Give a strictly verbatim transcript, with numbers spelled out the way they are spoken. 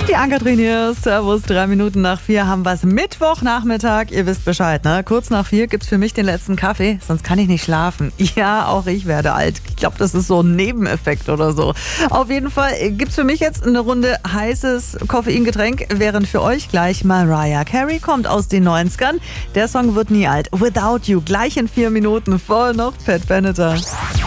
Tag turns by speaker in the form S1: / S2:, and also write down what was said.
S1: Die Ann-Kathrin hier, Servus, drei Minuten nach vier haben wir es Mittwochnachmittag, ihr wisst Bescheid, ne? Kurz nach vier gibt's für mich den letzten Kaffee, sonst kann ich nicht schlafen. Ja, auch ich werde alt. Ich glaube, das ist so ein Nebeneffekt oder so. Auf jeden Fall gibt's für mich jetzt eine Runde heißes Koffeingetränk, während für euch gleich Mariah Carey kommt aus den neunzigern. Der Song wird nie alt. Without You, gleich in vier Minuten, voll noch Pat Benatar.